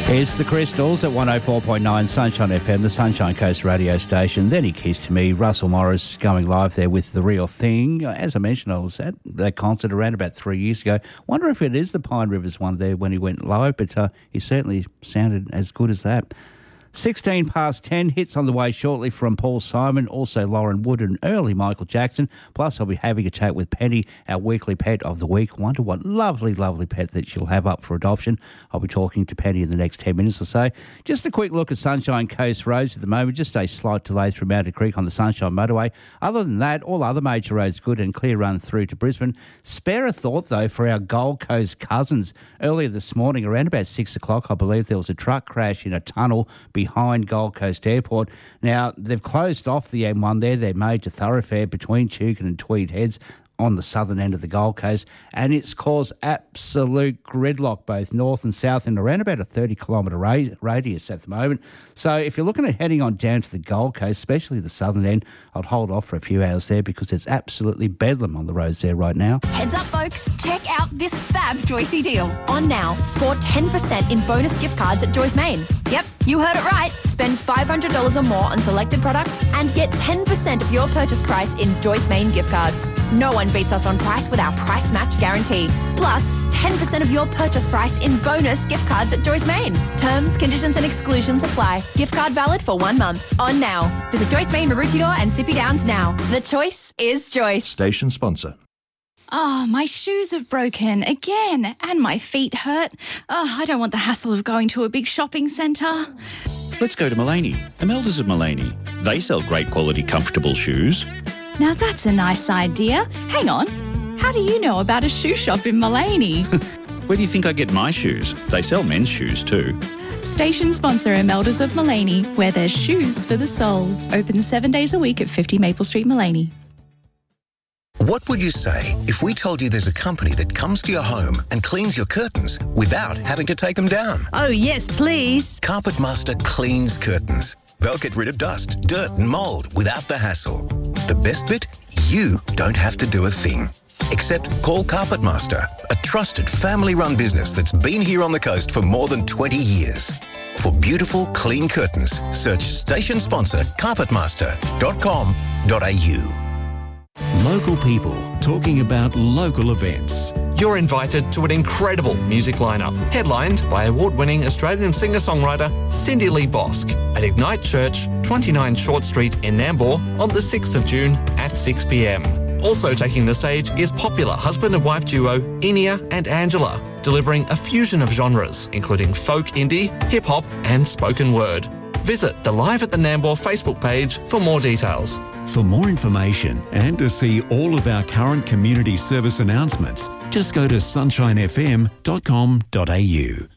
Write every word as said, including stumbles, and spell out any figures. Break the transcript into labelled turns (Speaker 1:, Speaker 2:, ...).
Speaker 1: It's the Crystals at one oh four point nine Sunshine F M, the Sunshine Coast radio station. Then he kissed to me. Russell Morris going live there with The Real Thing. As I mentioned, I was at that concert around about three years ago. Wonder if it is the Pine Rivers one there when he went live, but uh, he certainly sounded as good as that. sixteen past ten, hits on the way shortly from Paul Simon, also Lauren Wood and early Michael Jackson. Plus, I'll be having a chat with Penny, our weekly pet of the week. Wonder what lovely, lovely pet that she'll have up for adoption. I'll be talking to Penny in the next ten minutes or so. Just a quick look at Sunshine Coast roads at the moment. Just a slight delay through Mountain Creek on the Sunshine Motorway. Other than that, all other major roads good and clear run through to Brisbane. Spare a thought, though, for our Gold Coast cousins. Earlier this morning, around about six o'clock, I believe there was a truck crash in a tunnel behind Gold Coast Airport. Now, they've closed off the M one there, their major thoroughfare between Tukin and Tweed Heads on the southern end of the Gold Coast, and it's caused absolute gridlock both north and south in around about a thirty kilometre ra- radius at the moment. So if you're looking at heading on down to the Gold Coast, especially the southern end, I'd hold off for a few hours there because it's absolutely bedlam on the roads there right now.
Speaker 2: Heads up, folks. Check out this fab Joycey deal. On now, score ten percent in bonus gift cards at Joyce Main. Yep, you heard it right. Spend five hundred dollars or more on selected products and get ten percent of your purchase price in Joyce Main gift cards. No one beats us on price with our price match guarantee. Plus, ten percent of your purchase price in bonus gift cards at Joyce Main. Terms, conditions and exclusions apply. Gift card valid for one month. On now. Visit Joyce Main, Maroochydore and Sippy Downs now. The choice is Joyce.
Speaker 3: Station sponsor.
Speaker 4: Oh, my shoes have broken again and my feet hurt. Oh, I don't want the hassle of going to a big shopping centre.
Speaker 5: Let's go to Mullaney. Imelda's of Mullaney. They sell great quality, comfortable shoes.
Speaker 4: Now that's a nice idea. Hang on. How do you know about a shoe shop in Mullaney?
Speaker 5: Where do you think I get my shoes? They sell men's shoes too.
Speaker 4: Station sponsor Imelda's of Mullaney, where there's shoes for the soul. Open seven days a week at fifty Maple Street, Mullaney.
Speaker 6: What would you say if we told you there's a company that comes to your home and cleans your curtains without having to take them down?
Speaker 7: Oh, yes, please.
Speaker 6: Carpet Master cleans curtains. They'll get rid of dust, dirt and mould without the hassle. The best bit? You don't have to do a thing. Except call Carpet Master, a trusted family-run business that's been here on the coast for more than twenty years. For beautiful, clean curtains, search station sponsor carpet master dot com dot a u.
Speaker 8: Local people talking about local events.
Speaker 9: You're invited to an incredible music lineup, headlined by award-winning Australian singer-songwriter Cindy Lee Bosk at Ignite Church, twenty-nine Short Street in Nambour on the sixth of June at six p m. Also taking the stage is popular husband and wife duo Inia and Angela, delivering a fusion of genres, including folk indie, hip-hop and spoken word. Visit the Live at the Nambour Facebook page for more details.
Speaker 8: For more information and to see all of our current community service announcements, just go to sunshine f m dot com dot a u.